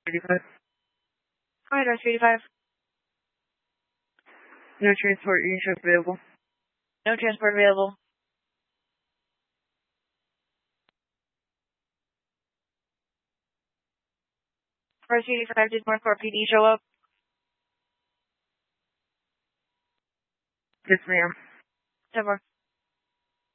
85. Hi, North 85. No transport unit available. No transport available. First 85, did North Court PD show up? Yes, ma'am. 10-4.